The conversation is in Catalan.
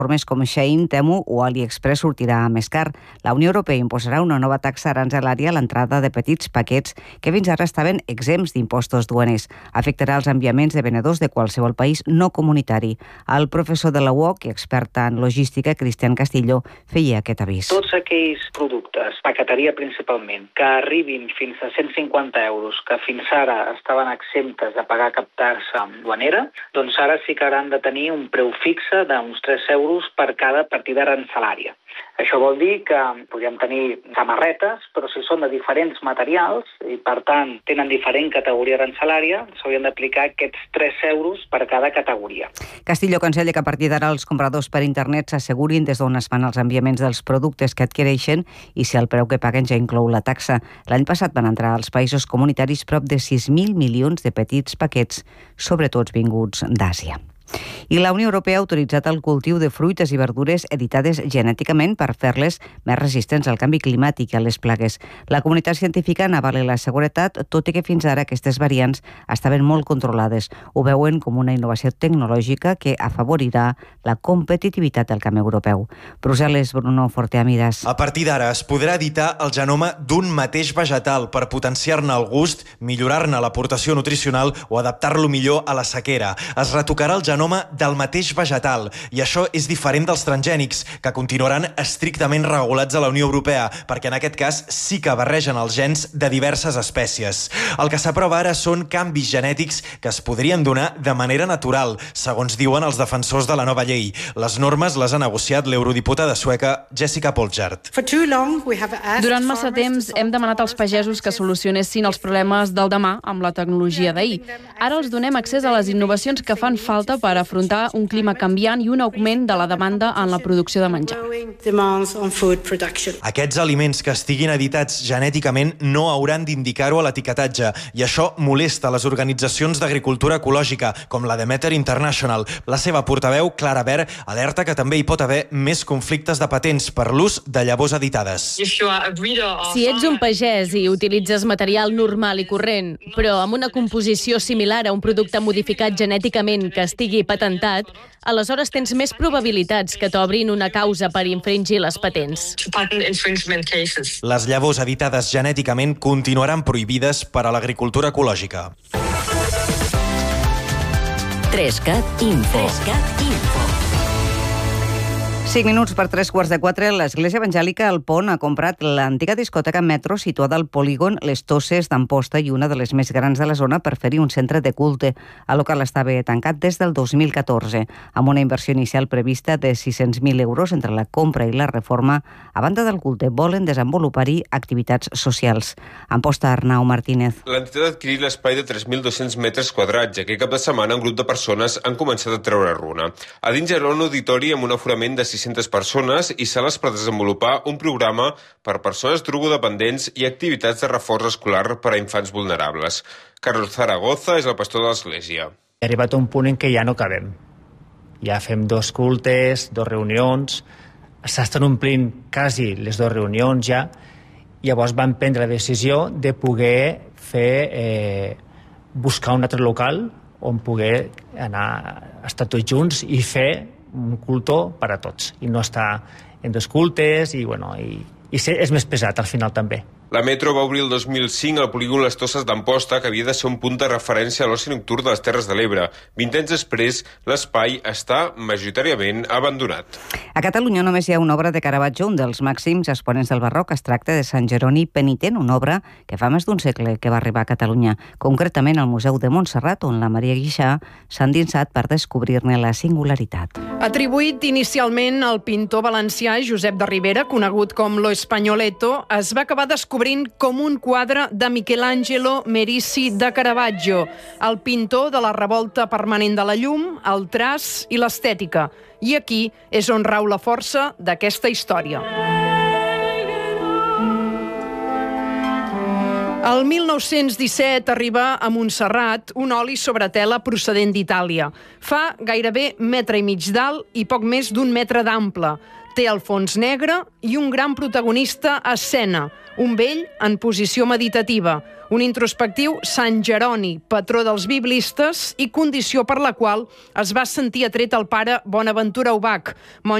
plataformes com Shein, Temu o AliExpress sortirà més car. La Unió Europea imposarà una nova taxa aranzelària a l'entrada de petits paquets que fins ara estaven exempts d'impostos duaners. Afectarà els enviaments de venedors de qualsevol país no comunitari. El professor de la UOC i expert en logística, Cristian Castillo, feia aquest avís. Tots aquells productes, paqueteria principalment, que arribin fins a 150 euros, que fins ara estaven exemptes de pagar cap taxa duanera, doncs ara sí que hauran de tenir un preu fixe d'uns 3 euros per cada partida arancelària. Això vol dir que podríem tenir samarretes, però si són de diferents materials i, per tant, tenen diferent categoria arancelària, s'haurien d'aplicar aquests 3 euros per cada categoria. Castillo aconsella que a partir d'ara els compradors per internet s'assegurin des d'on es fan els enviaments dels productes que adquireixen i si el preu que paguen ja inclou la taxa. L'any passat van entrar als països comunitaris prop de 6.000 milions de petits paquets, sobretot vinguts d'Àsia. I la Unió Europea ha autoritzat el cultiu de fruites i verdures editades genèticament per fer-les més resistents al canvi climàtic i a les plagues. La comunitat científica n'avala la seguretat, tot i que fins ara aquestes variants estaven molt controlades. Ho veuen com una innovació tecnològica que afavorirà la competitivitat del camp europeu. Brussel·les, Bruno Forteamidas. A partir d'ara es podrà editar el genoma d'un mateix vegetal per potenciar-ne el gust, millorar-ne l'aportació nutricional o adaptar-lo millor a la sequera. Es retocarà el genoma del mateix vegetal i això és diferent dels transgènics, que continuaran estrictament regulats a la Unió Europea, perquè en aquest cas sí que barregen els gens de diverses espècies. El que s'aprova ara són canvis genètics que es podrien donar de manera natural, segons diuen els defensors de la nova llei. Les normes les ha negociat l'eurodiputada sueca Jessica Polgert. Durant massa temps hem demanat als pagesos que solucionessin els problemes del demà amb la tecnologia d'ahir. Ara els donem accés a les innovacions que fan falta per afrontar un clima canviant i un augment de la demanda en la producció de menjar. Aquests aliments que estiguin editats genèticament no hauran d'indicar-ho a l'etiquetatge i això molesta les organitzacions d'agricultura ecològica, com la Demeter International. La seva portaveu, Clara Ver, alerta que també hi pot haver més conflictes de patents per l'ús de llavors editades. Si ets un pagès i utilitzes material normal i corrent, però amb una composició similar a un producte modificat genèticament que estigui patentat, aleshores tens més probabilitats que t'obrin una causa per infringir les patents. Les llavors editades genèticament continuaran prohibides per a l'agricultura ecològica. 3CAT Info. 5 minuts per 3:15. L'Església Evangèlica El Pont ha comprat l'antiga discoteca Metro situada al polígon Les Tosses d'Amposta i una de les més grans de la zona per fer-hi un centre de culte. El local estava tancat des del 2014, amb una inversió inicial prevista de 600.000 euros entre la compra i la reforma. A banda del culte, volen desenvolupar-hi activitats socials. Amposta, Arnau Martínez. L'entitat ha adquirit l'espai de 3.200 metres quadrats i aquest cap de setmana un grup de persones han començat a treure runa. A dins hi haurà un auditori amb un aforament de 600 persones i sales per desenvolupar un programa per persones drogodependents i activitats de reforç escolar per a infants vulnerables. Carlos Zaragoza és el pastor de l'església. He arribat a un punt en què ja no cabem. Ja fem 2 cultes, 2 reunions, s'estan omplint quasi les 2 reunions ja, llavors vam prendre la decisió de poder buscar un altre local on poder anar a estar tots junts i fer un culto per a tots i no estar en 2 cultes i és més pesat al final també. La Metro va obrir el 2005 al polígon Les Tosses d'Amposta, que havia de ser un punt de referència a l'oci nocturn de les Terres de l'Ebre. 20 anys després, l'espai està majoritàriament abandonat. A Catalunya només hi ha una obra de Caravaggio, un dels màxims exponents del barroc. Es tracta de Sant Jeroni Penitent, una obra que fa més d'un segle que va arribar a Catalunya, concretament al Museu de Montserrat, on la Maria Guixà s'ha endinsat per descobrir-ne la singularitat. Atribuït inicialment al pintor valencià Josep de Ribera, conegut com Lo Espagnoletto, es va acabar descobrint com un quadre de Michelangelo Merici de Caravaggio, el pintor de la revolta permanent de la llum, el traç i l'estètica. I aquí és on rau la força d'aquesta història. El 1917 arriba a Montserrat un oli sobre tela procedent d'Itàlia. Fa gairebé metre i mig d'alt i poc més d'un metre d'ample. Té el fons negre i un gran protagonista a escena, un vell en posició meditativa, un introspectiu Sant Jeroni, patró dels biblistes i condició per la qual es va sentir atret el pare Bonaventura Ubach,